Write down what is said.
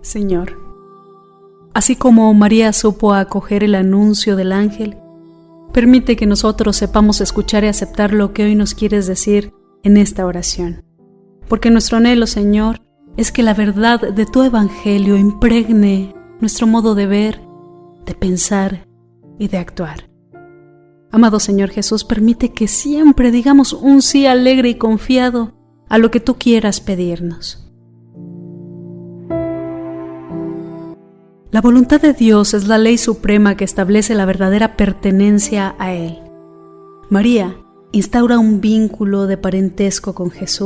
Señor, así como María supo acoger el anuncio del ángel, permite que nosotros sepamos escuchar y aceptar lo que hoy nos quieres decir en esta oración. Porque nuestro anhelo, Señor, es que la verdad de tu evangelio impregne nuestro modo de ver, de pensar y de actuar. Amado Señor Jesús, permite que siempre digamos un sí alegre y confiado a lo que tú quieras pedirnos. La voluntad de Dios es la ley suprema que establece la verdadera pertenencia a Él. María instaura un vínculo de parentesco con Jesús